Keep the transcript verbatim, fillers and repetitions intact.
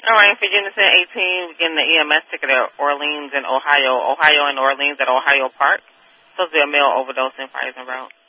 All right, for Unison eighteen, we're getting the E M S ticket at Orleans and Ohio. Ohio and Orleans at Ohio Park. Supposed to be a male overdosing Fires and Route.